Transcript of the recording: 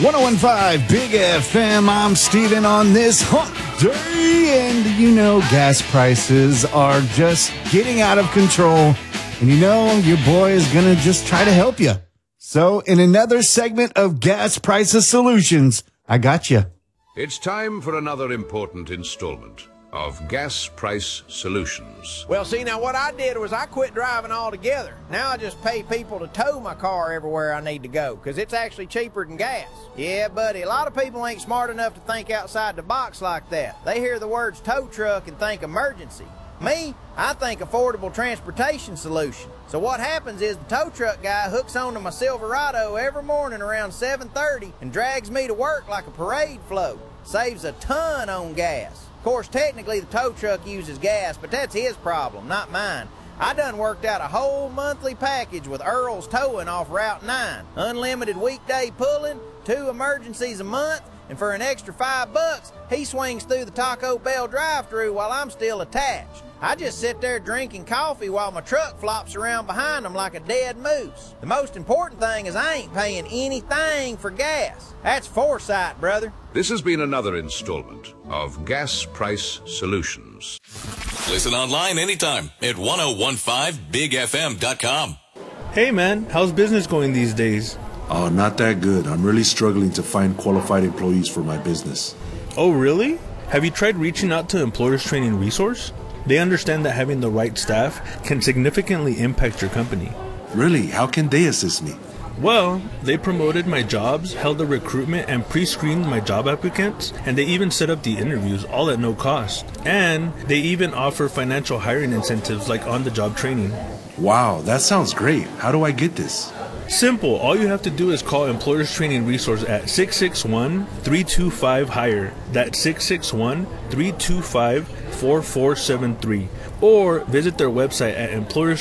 1015 Big FM. I'm Steven on this hump day. And gas prices are just getting out of control. And your boy is going to just try to help you. So in another segment of Gas Prices Solutions, I got you. It's time for another important installment of Gas Price Solutions. Well, see, now what I did was I quit driving altogether. Now I just pay people to tow my car everywhere I need to go, because it's actually cheaper than gas. Yeah, buddy, a lot of people ain't smart enough to think outside the box like that. They hear the words tow truck and think emergency. Me, I think affordable transportation solution. So what happens is the tow truck guy hooks onto my Silverado every morning around 7:30 and drags me to work like a parade float. Saves a ton on gas. Of course, technically the tow truck uses gas, but that's his problem, not mine. I done worked out a whole monthly package with Earl's Towing off Route 9. Unlimited weekday pulling, 2 emergencies a month, and for an extra $5, he swings through the Taco Bell drive-thru while I'm still attached. I just sit there drinking coffee while my truck flops around behind him like a dead moose. The most important thing is I ain't paying anything for gas. That's foresight, brother. This has been another installment of Gas Price Solutions. Listen online anytime at 1015bigfm.com. Hey man, how's business going these days? Oh, not that good. I'm really struggling to find qualified employees for my business. Oh really? Have you tried reaching out to Employers Training Resource? They understand that having the right staff can significantly impact your company. Really? How can they assist me? Well, they promoted my jobs, held the recruitment, and pre-screened my job applicants, and they even set up the interviews, all at no cost. And they even offer financial hiring incentives like on-the-job training. Wow, that sounds great. How do I get this? Simple. All you have to do is call Employers Training Resource at 661-325-HIRE. That's 661-325-4473. Or visit their website at